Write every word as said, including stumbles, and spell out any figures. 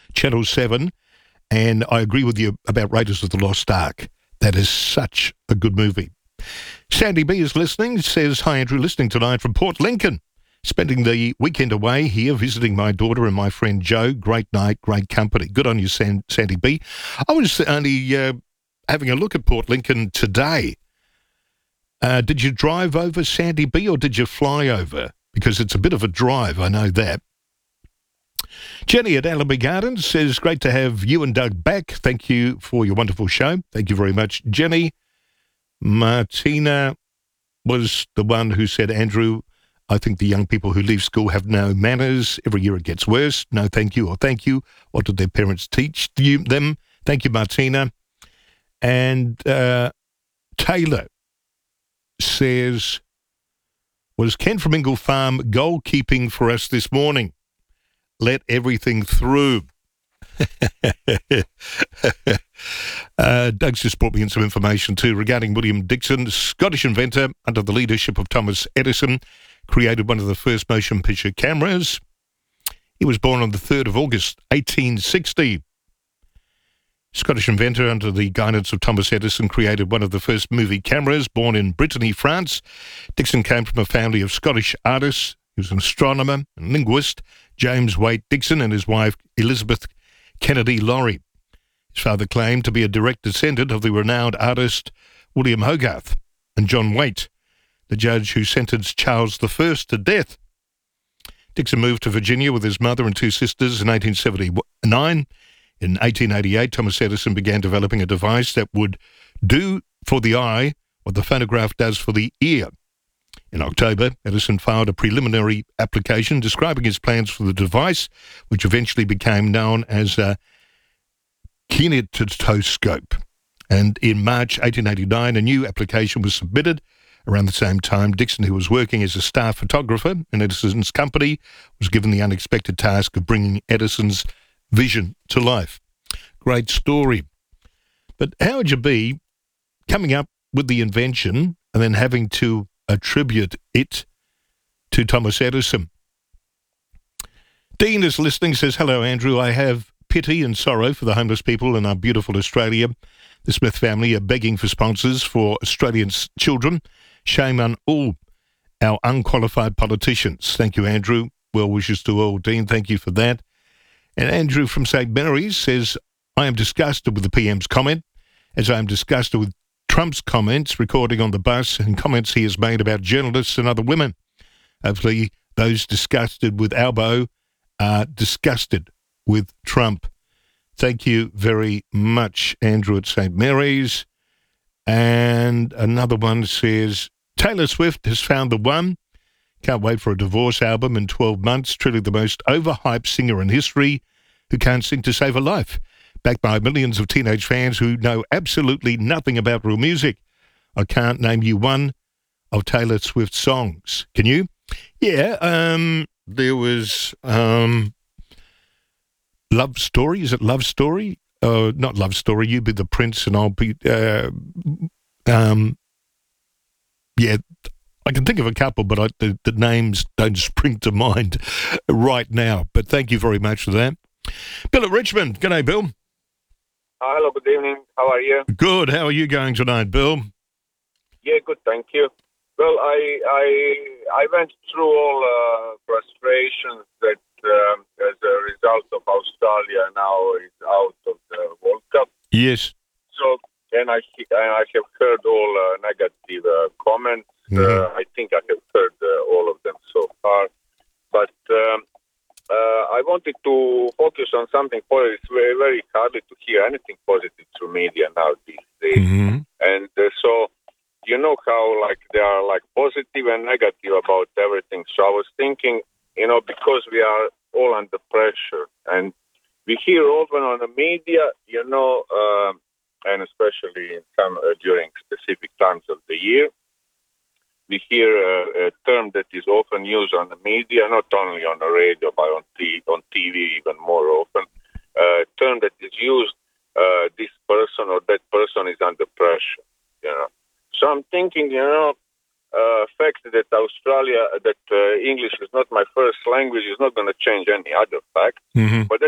Channel seven, and I agree with you about Raiders of the Lost Ark. That is such a good movie. Sandy B is listening, says, "Hi Andrew, listening tonight from Port Lincoln. Spending the weekend away here, visiting my daughter and my friend Joe. Great night, great company." Good on you, San- Sandy B. I was only uh, having a look at Port Lincoln today. Uh, did you drive over, Sandy B, or did you fly over? Because it's a bit of a drive, I know that. Jenny at Allaby Gardens says, "Great to have you and Doug back. Thank you for your wonderful show." Thank you very much, Jenny. Martina was the one who said, "Andrew, I think the young people who leave school have no manners. Every year it gets worse. No thank you or thank you. What did their parents teach you, them?" Thank you, Martina. And uh, Taylor says, "Was Ken from Ingle Farm goalkeeping for us this morning? Let everything through." uh, Doug's just brought me in some information too regarding William Dixon, Scottish inventor under the leadership of Thomas Edison, created one of the first motion picture cameras. He was born on the third of August, eighteen sixty. Scottish inventor under the guidance of Thomas Edison created one of the first movie cameras, born in Brittany, France. Dixon came from a family of Scottish artists. He was an astronomer and linguist, James Waite Dixon, and his wife, Elizabeth Kennedy Laurie. His father claimed to be a direct descendant of the renowned artist William Hogarth and John Waite, the judge who sentenced Charles the First to death. Dixon moved to Virginia with his mother and two sisters in eighteen seventy-nine. In eighteen eighty-eight, Thomas Edison began developing a device that would do for the eye what the phonograph does for the ear. In October, Edison filed a preliminary application describing his plans for the device, which eventually became known as a kinetoscope. And in March eighteen eighty-nine, a new application was submitted. Around the same time, Dixon, who was working as a staff photographer in Edison's company, was given the unexpected task of bringing Edison's vision to life. Great story. But how would you be coming up with the invention and then having to attribute it to Thomas Edison? Dean is listening, says, "Hello, Andrew. I have pity and sorrow for the homeless people in our beautiful Australia. The Smith family are begging for sponsors for Australian children. Shame on all our unqualified politicians." Thank you, Andrew. Well wishes to all. Dean, thank you for that. And Andrew from Saint Mary's says, "I am disgusted with the P M's comment, as I am disgusted with Trump's comments recording on the bus and comments he has made about journalists and other women. Hopefully those disgusted with Albo are disgusted with Trump." Thank you very much, Andrew at Saint Mary's. And another one says, "Taylor Swift has found the one. Can't wait for a divorce album in twelve months. Truly the most overhyped singer in history who can't sing to save her life. Backed by millions of teenage fans who know absolutely nothing about real music. I can't name you one of Taylor Swift's songs. Can you?" Yeah, um, there was um, Love Story. Is it Love Story? Uh, not Love Story. You be the prince and I'll be... Uh, um, yeah, I can think of a couple, but I, the, the names don't spring to mind right now. But thank you very much for that. Bill at Richmond. G'day, Bill. Uh, hello, good evening. How are you? Good. How are you going tonight, Bill? Yeah, good, thank you. Well, I I I went through all uh, frustrations that um, as a result of Australia now is out of the World Cup. Yes. So, and I and I have heard all uh, negative uh, comments. Mm-hmm. Uh, I think I have heard uh, all of them so far. But um, uh, I wanted to focus on something positive. It's very, very hard to hear anything positive through media now these days. Mm-hmm. And uh, so, you know how like they are like positive and negative about everything. So I was thinking, you know, because we are all under pressure and we hear often on the media, you know, uh, and especially in some uh, during specific times of the year, we hear uh, a term that is often used on the media, not only on the radio, but on, t- on T V even more often, uh, a term that is used, uh, this person or that person is under pressure, you know. So I'm thinking, you know, uh, fact that Australia, that uh, English is not my first language is not going to change any other fact. Mm-hmm. But